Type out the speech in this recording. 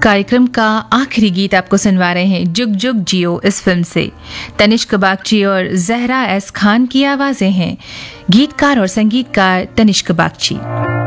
कार्यक्रम का आखिरी गीत आपको सुनवा रहे हैं जुग जुग जियो इस फिल्म से। तनिष्क बागची और जहरा एस खान की आवाजें हैं। गीतकार और संगीतकार तनिष्क बागची।